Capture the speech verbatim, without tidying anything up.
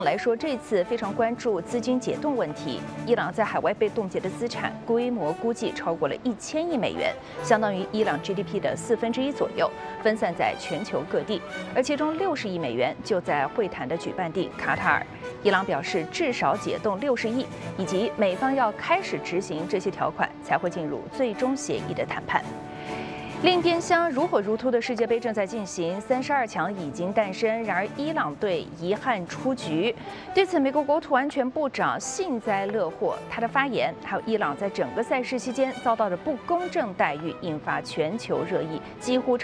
来说，这次非常关注资金解冻问题。伊朗在海外被冻结的资产规模估计超过了一千亿美元，相当于伊朗 G D P 的四分之一左右，分散在全球各地。而其中六十亿美元就在会谈的举办地卡塔尔。伊朗表示，至少解冻六十亿，以及美方要开始执行这些条款，才会进入最终协议的谈判。 另一边厢，如火如荼的世界杯正在进行，三十二强已经诞生。然而，伊朗队遗憾出局。对此，美国国土安全部长幸灾乐祸，他的发言还有伊朗在整个赛事期间遭到的不公正待遇，引发全球热议，几乎。